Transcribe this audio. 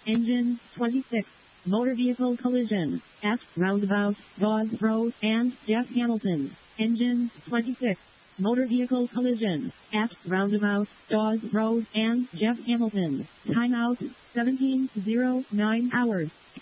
Engine 26. Motor vehicle collision at roundabout Dawes Road and Jeff Hamilton. Engine 26. Motor vehicle collision at roundabout Dawes Road and Jeff Hamilton. Timeout 17:09 hours.